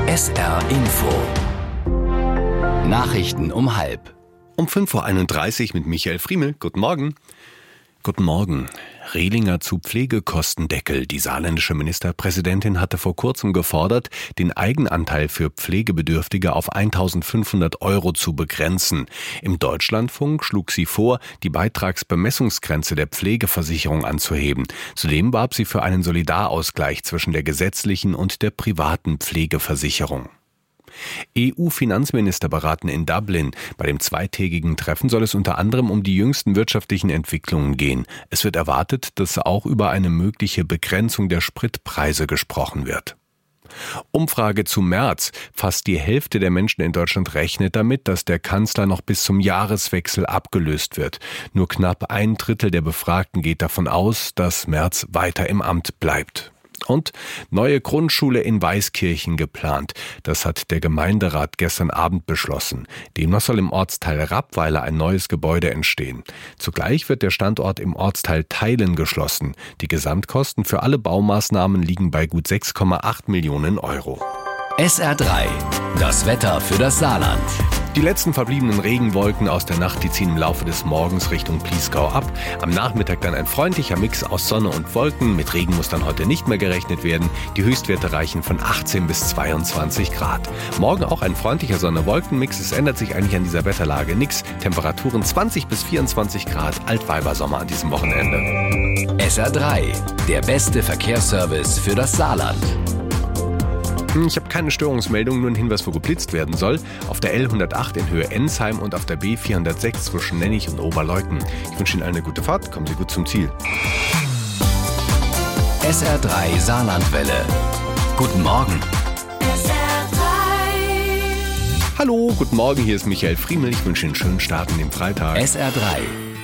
SR Info. Nachrichten um 12:30. Um 5:31 Uhr mit Michael Friemel. Guten Morgen. Guten Morgen. Rehlinger zu Pflegekostendeckel. Die saarländische Ministerpräsidentin hatte vor kurzem gefordert, den Eigenanteil für Pflegebedürftige auf 1.500 € zu begrenzen. Im Deutschlandfunk schlug sie vor, die Beitragsbemessungsgrenze der Pflegeversicherung anzuheben. Zudem warb sie für einen Solidarausgleich zwischen der gesetzlichen und der privaten Pflegeversicherung. EU-Finanzminister beraten in Dublin. Bei dem zweitägigen Treffen soll es unter anderem um die jüngsten wirtschaftlichen Entwicklungen gehen. Es wird erwartet, dass auch über eine mögliche Begrenzung der Spritpreise gesprochen wird. Umfrage zu März. Fast die Hälfte der Menschen in Deutschland rechnet damit, dass der Kanzler noch bis zum Jahreswechsel abgelöst wird. Nur knapp 1/3 der Befragten geht davon aus, dass Merz weiter im Amt bleibt. Und neue Grundschule in Weißkirchen geplant. Das hat der Gemeinderat gestern Abend beschlossen. Demnach soll im Ortsteil Rappweiler ein neues Gebäude entstehen. Zugleich wird der Standort im Ortsteil Theilen geschlossen. Die Gesamtkosten für alle Baumaßnahmen liegen bei gut 6,8 Millionen €. SR3. Das Wetter für das Saarland. Die letzten verbliebenen Regenwolken aus der Nacht, die ziehen im Laufe des Morgens Richtung Pliesgau ab. Am Nachmittag dann ein freundlicher Mix aus Sonne und Wolken. Mit Regen muss dann heute nicht mehr gerechnet werden. Die Höchstwerte reichen von 18 bis 22 Grad. Morgen auch ein freundlicher Sonne-Wolken-Mix. Es ändert sich eigentlich an dieser Wetterlage nichts. Temperaturen 20 bis 24 Grad. Altweibersommer an diesem Wochenende. SR3. Der beste Verkehrsservice für das Saarland. Ich habe keine Störungsmeldung, nur ein Hinweis, wo geblitzt werden soll. Auf der L108 in Höhe Ensheim und auf der B406 zwischen Nennig und Oberleuten. Ich wünsche Ihnen eine gute Fahrt, kommen Sie gut zum Ziel. SR3 Saarlandwelle. Guten Morgen. SR3. Hallo, guten Morgen, hier ist Michael Friemel. Ich wünsche Ihnen einen schönen Start in den Freitag. SR3.